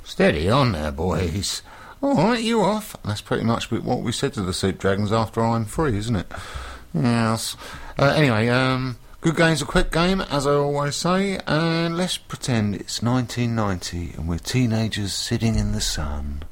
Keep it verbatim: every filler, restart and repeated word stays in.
Steady on there, boys. All right, you off. That's pretty much what we said to the Soup Dragons after I'm free, isn't it? Yes. Uh, anyway, um, good game's a quick game, as I always say, and let's pretend it's nineteen ninety and we're teenagers sitting in the sun.